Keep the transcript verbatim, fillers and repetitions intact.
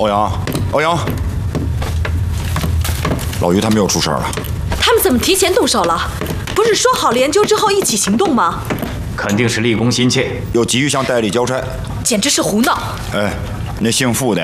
欧阳，欧阳，老于他们又出事了。 他们怎么提前动手了？不是说好研究之后一起行动吗？ 肯定是立功心切， 又急于向代理交差， 简直是胡闹！ 哎，那姓傅的